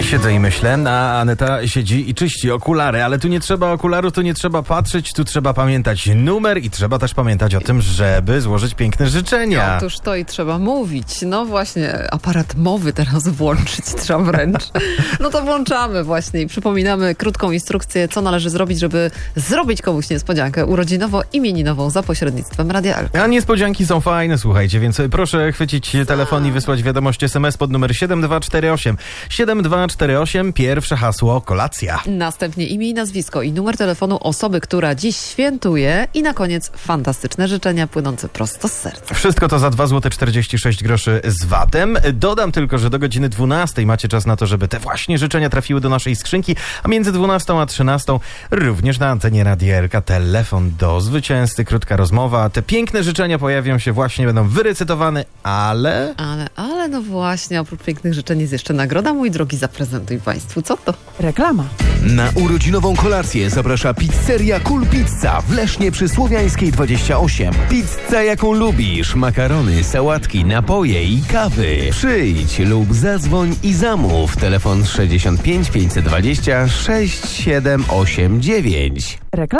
Siedzę i myślę, a Aneta siedzi i czyści okulary, ale tu nie trzeba okularu, tu nie trzeba patrzeć, tu trzeba pamiętać numer i trzeba też pamiętać o tym, żeby złożyć piękne życzenia. Otóż to i trzeba mówić. No właśnie, aparat mowy teraz włączyć trzeba wręcz. No to włączamy właśnie i przypominamy krótką instrukcję, co należy zrobić, żeby zrobić komuś niespodziankę urodzinowo-imieninową za pośrednictwem Radia L. A niespodzianki są fajne, słuchajcie, więc proszę chwycić telefon i wysłać wiadomość SMS pod numer 7248. 7248, pierwsze hasło kolacja. Następnie imię i nazwisko i numer telefonu osoby, która dziś świętuje i na koniec fantastyczne życzenia płynące prosto z serca. Wszystko to za 2,46 zł z VAT-em. Dodam tylko, że do godziny 12 macie czas na to, żeby te właśnie życzenia trafiły do naszej skrzynki, a między 12 a 13 również na antenie Radia Elka telefon do zwycięzcy, krótka rozmowa. Te piękne życzenia pojawią się właśnie, będą wyrecytowane, ale no właśnie, oprócz pięknych życzeń jest jeszcze nagroda, mój drogi, zaprezentuj Państwu. Co to? Reklama. Na urodzinową kolację zaprasza pizzeria Cool Pizza w Lesznie przy Słowiańskiej 28. Pizza jaką lubisz, makarony, sałatki, napoje i kawy. Przyjdź lub zadzwoń i zamów. Telefon 65 520 6789. Reklama.